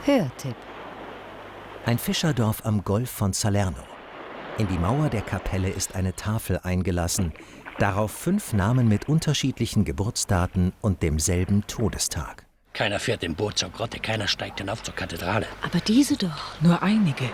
Hörtipp. Ein Fischerdorf am Golf von Salerno. In die Mauer der Kapelle ist eine Tafel eingelassen, darauf 5 Namen mit unterschiedlichen Geburtsdaten und demselben Todestag. Keiner fährt im Boot zur Grotte, keiner steigt hinauf zur Kathedrale. Aber diese doch. Nur einige.